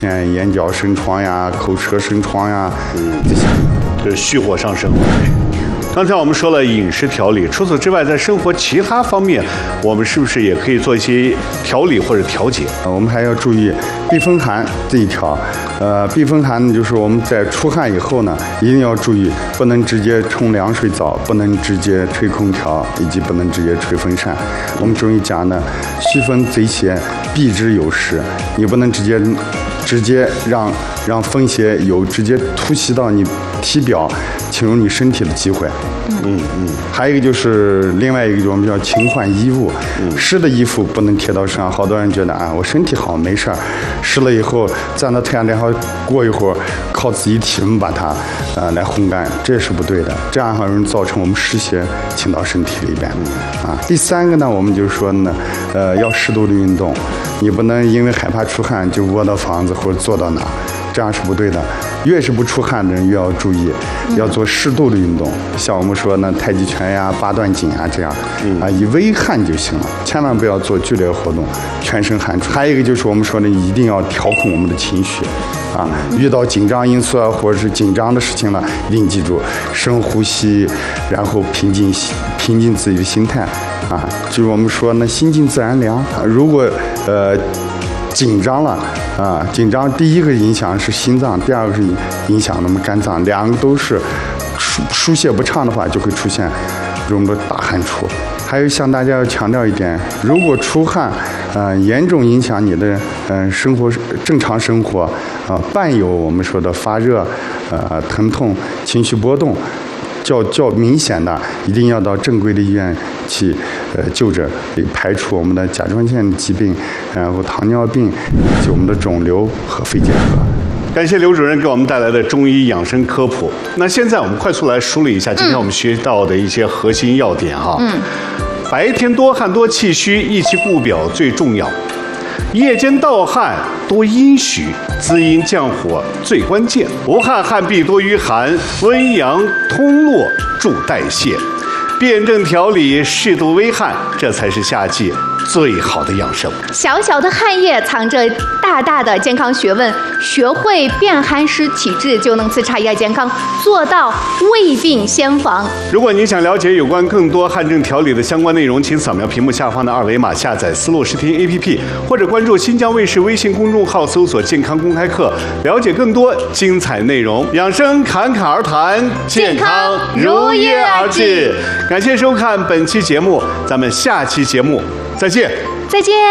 眼角生疮呀、口舌生疮呀，这些就是虚火上升。刚才我们说了饮食调理，除此之外，在生活其他方面，我们是不是也可以做一些调理或者调节？ 我们还要注意避风寒这一条。避风寒呢，就是我们在出汗以后呢，一定要注意，不能直接冲凉水澡，不能直接吹空调，以及不能直接吹风扇。我们中医讲呢，祛风贼邪，避之有时。你不能直接让风邪有直接突袭到你体表，侵入你身体的机会。还有一个就是另外一个就是我们叫勤换衣物，湿的衣服不能贴到身上。好多人觉得啊，我身体好没事儿，湿了以后站到太阳底下过一会儿，靠自己体温把它来烘干，这是不对的。这样很容易造成我们湿邪侵到身体里边啊。第三个呢，我们就是说呢，要适度的运动，你不能因为害怕出汗就窝到房子或者坐到哪，这样是不对的。越是不出汗的人越要注意，要做适度的运动，像我们说呢，太极拳呀、八段锦啊这样，以微汗就行了，千万不要做剧烈活动，全身汗出。还有一个就是我们说的，一定要调控我们的情绪，遇到紧张因素啊，或者是紧张的事情了，一定记住深呼吸，然后平静自己的心态，就是我们说呢，心静自然凉。如果紧张了紧张第一个影响是心脏，第二个是影响我们肝脏，两个都是疏泄不畅的话，就会出现这种大汗出。还有向大家要强调一点，如果出汗严重影响你的正常生活伴有我们说的发热疼痛、情绪波动较明显的，一定要到正规的医院去就诊，排除我们的甲状腺疾病，然后糖尿病以及我们的肿瘤和肺结核。 感谢刘主任给我们带来的中医养生科普。那现在我们快速来梳理一下今天我们学到的一些核心要点哈。白天多汗多气虚，益气固表最重要；夜间盗汗多阴虚，滋阴降火最关键。无汗汗必多于寒，温阳通络助代谢。辩证调理，适度微汗，这才是夏季最好的养生。 小小的汗液藏着大大的健康学问，学会辨寒湿体质，就能自查一下健康，做到未病先防。 如果您想了解有关更多汗症调理的相关内容，请扫描屏幕下方的二维码，下载思路视听 APP， 或者关注新疆卫视微信公众号，搜索健康公开课，了解更多精彩内容。养生侃侃而谈，健康如约而至。感谢收看本期节目，咱们下期节目再见。 再见。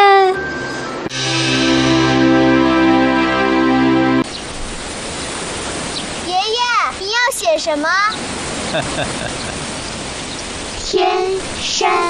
爷爷，你要写什么？天山。